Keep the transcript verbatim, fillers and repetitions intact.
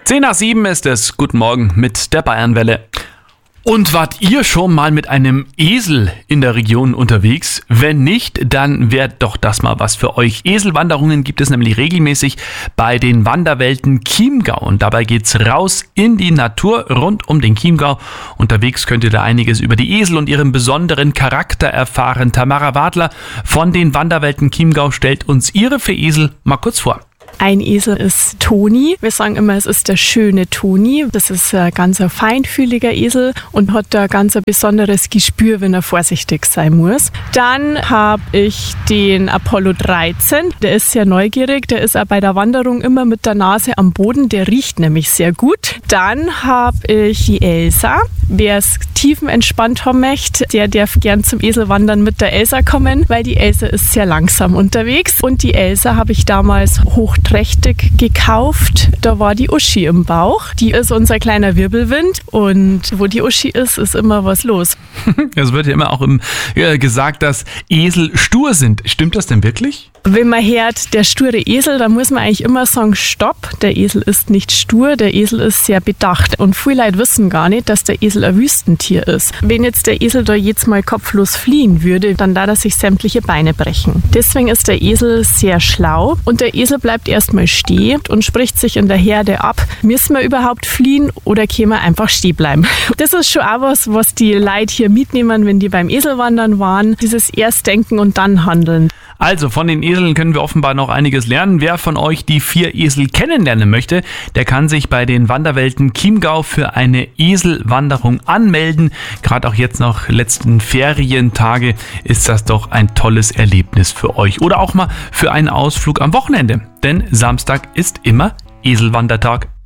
Zehn nach sieben ist es. Guten Morgen mit der Bayernwelle. Und wart ihr schon mal mit einem Esel in der Region unterwegs? Wenn nicht, dann wäre doch das mal was für euch. Eselwanderungen gibt es nämlich regelmäßig bei den Wanderwelten Chiemgau. Und dabei geht's raus in die Natur rund um den Chiemgau. Unterwegs könnt ihr da einiges über die Esel und ihren besonderen Charakter erfahren. Tamara Wadler von den Wanderwelten Chiemgau stellt uns ihre vier Esel mal kurz vor. Ein Esel ist Toni. Wir sagen immer, es ist der schöne Toni. Das ist ein ganz feinfühliger Esel und hat da ganz ein besonderes Gespür, wenn er vorsichtig sein muss. Dann habe ich den Apollo dreizehn. Der ist sehr neugierig. Der ist auch bei der Wanderung immer mit der Nase am Boden. Der riecht nämlich sehr gut. Dann habe ich die Elsa. Wer es tiefenentspannt haben möchte, der darf gern zum Eselwandern mit der Elsa kommen, weil die Elsa ist sehr langsam unterwegs. Und die Elsa habe ich damals hochträchtig gekauft. Da war die Uschi im Bauch. Die ist unser kleiner Wirbelwind. Und wo die Uschi ist, ist immer was los. Es wird ja immer auch im, äh, gesagt, dass Esel stur sind. Stimmt das denn wirklich? Wenn man hört, der sture Esel, dann muss man eigentlich immer sagen, stopp, der Esel ist nicht stur, der Esel ist sehr bedacht. Und viele Leute wissen gar nicht, dass der Esel ein Wüstentier ist. Wenn jetzt der Esel da jetzt mal kopflos fliehen würde, dann darf er sich sämtliche Beine brechen. Deswegen ist der Esel sehr schlau und der Esel bleibt erstmal stehen und spricht sich in der Herde ab, müssen wir überhaupt fliehen oder können wir einfach stehen bleiben? Das ist schon auch was, was die Leute hier mitnehmen, wenn die beim Eselwandern waren, dieses erst denken und dann handeln. Also von den Eseln können wir offenbar noch einiges lernen. Wer von euch die vier Esel kennenlernen möchte, der kann sich bei den Wanderwelten Chiemgau für eine Eselwanderung anmelden. Gerade auch jetzt noch letzten Ferientage ist das doch ein tolles Erlebnis für euch. Oder auch mal für einen Ausflug am Wochenende. Denn Samstag ist immer Eselwandertag.